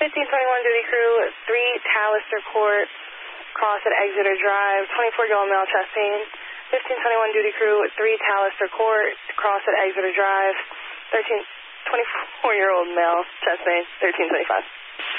1521 duty crew, 3 Talister Court, cross at Exeter Drive, 24-year-old male, chest pain. 1521 duty crew, 3 Talister Court, cross at Exeter Drive, 24-year-old male, chest pain, 1325.